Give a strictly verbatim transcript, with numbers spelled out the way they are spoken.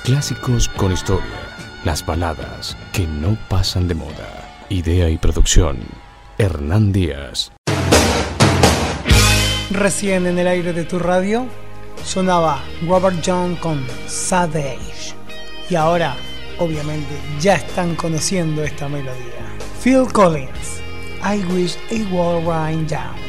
Clásicos con historia. Las baladas que no pasan de moda. Idea y producción, Hernán Díaz. Recién en el aire de tu radio sonaba Robert John con Sad Age. Y ahora, obviamente, ya están conociendo esta melodía. Phil Collins, I Wish It Were Rain Down.